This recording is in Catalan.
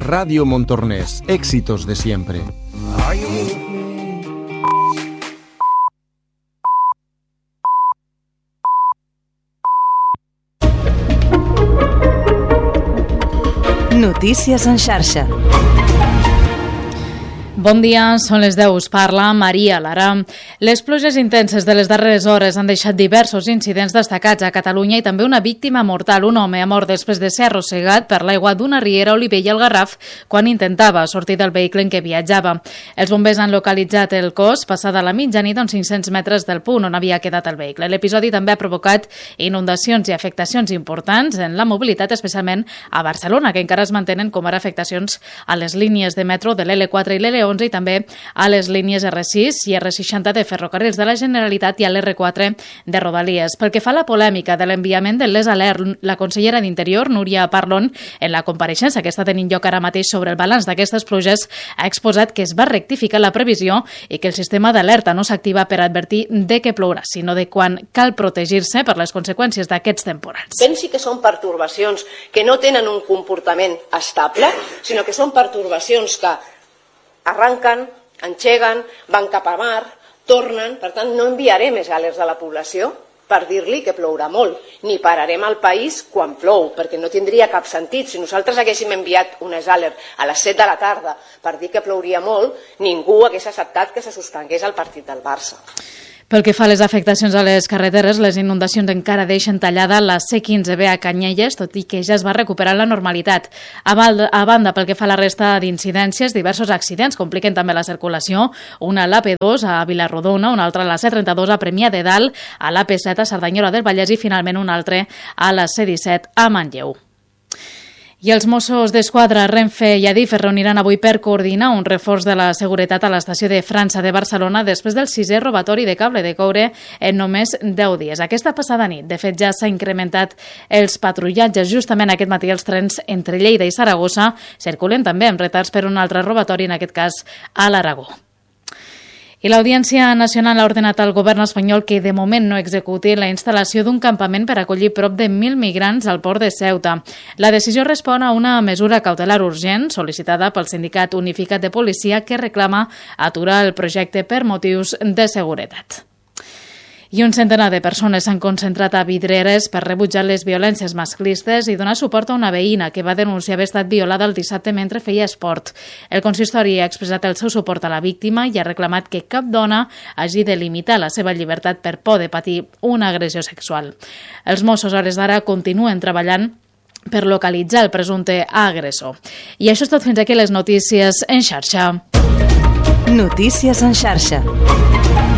Radio Montornès, éxitos de siempre. Notícies en xarxa. Bon dia, són les 10, us parla Maria Lara. Les pluges intenses de les darreres hores han deixat diversos incidents destacats a Catalunya i també una víctima mortal. Un home ha mort després de ser arrossegat per l'aigua d'una riera a Olivella al Garraf quan intentava sortir del vehicle en què viatjava. Els bombers han localitzat el cos passada la mitjanit a uns 500 metres del punt on havia quedat el vehicle. L'episodi també ha provocat inundacions i afectacions importants en la mobilitat, especialment a Barcelona, que encara es mantenen com ara afectacions a les línies de metro de l'L4 i l'L11 i també a les línies R6 i R60 de Ferrocarrils de la Generalitat i a l'R4 de Rodalies. Pel que fa a la polèmica de l'enviament de les alert, la consellera d'Interior, Núria Parlon, en la compareixença que està tenint lloc ara mateix sobre el balanç d'aquestes pluges, ha exposat que es va rectificar la previsió i que el sistema d'alerta no s'activa per advertir de què plourà, sinó de quan cal protegir-se per les conseqüències d'aquests temporals. Pensi que són pertorbacions que no tenen un comportament estable, sinó que són pertorbacions que arranquen, engeguen, van cap a mar, tornen. Per tant, no enviaré més alerts a la població per dir-li que plourà molt, ni pararem el país quan plou, perquè no tindria cap sentit. Si nosaltres haguéssim enviat unes alerts a les 7 de la tarda per dir que plouria molt, ningú hagués acceptat que se suspengués el partit del Barça. Pel que fa a les afectacions a les carreteres, les inundacions encara deixen tallada la C15B a Canyelles, tot i que ja es va recuperar la normalitat. A banda, pel que fa a la resta d'incidències, diversos accidents compliquen també la circulació, una a l'AP2 a Vilarrodona, una altra a la C32 a Premià de Dalt, a l'AP7 a Cerdanyola del Vallès i finalment un altre a la C17 a Manlleu. I els Mossos d'Esquadra, Renfe i Adif es reuniran avui per coordinar un reforç de la seguretat a l'estació de França de Barcelona després del 6è robatori de cable de coure en només 10 dies. Aquesta passada nit, de fet, ja s'ha incrementat els patrullatges. Justament aquest matí els trens entre Lleida i Saragossa circulen també amb retards per un altre robatori, en aquest cas a l'Aragó. I l'Audiència Nacional ha ordenat al govern espanyol que de moment no executi la instal·lació d'un campament per acollir prop de 1.000 migrants al port de Ceuta. La decisió respon a una mesura cautelar urgent sol·licitada pel Sindicat Unificat de Policia que reclama aturar el projecte per motius de seguretat. I un centenar de persones s'han concentrat a Vidreres per rebutjar les violències masclistes i donar suport a una veïna que va denunciar haver estat violada el dissabte mentre feia esport. El consistori ha expressat el seu suport a la víctima i ha reclamat que cap dona hagi de limitar la seva llibertat per por de patir una agressió sexual. Els Mossos a hores d'ara continuen treballant per localitzar el presumpte agressor. I això és tot fins aquí les notícies en xarxa. Notícies en xarxa.